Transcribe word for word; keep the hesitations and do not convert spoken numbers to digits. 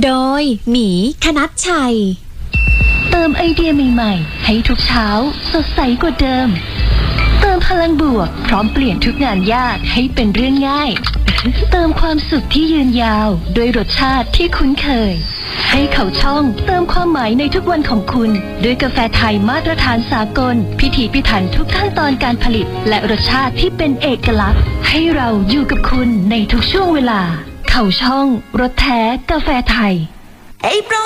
โดยหมีคณัชชัยเติมไอเดียใหม่ๆให้ทุกเช้าสดใสกว่าเดิมเติมพลังบวกพร้อมเปลี่ยนทุกงานยากให้เป็นเรื่องง่ายเติมความสุขที่ยืนยาวด้วยรสชาติที่คุ้นเคยให้เขาช่องเติมความหมายในทุกวันของคุณด้วยกาแฟไทยมาตรฐานสากลพิถีพิถันทุกขั้นตอนการผลิตและรสชาติที่เป็นเอกลักษณ์ให้เราอยู่กับคุณในทุกช่วงเวลาเขาช่องรสแท้กาแฟไทย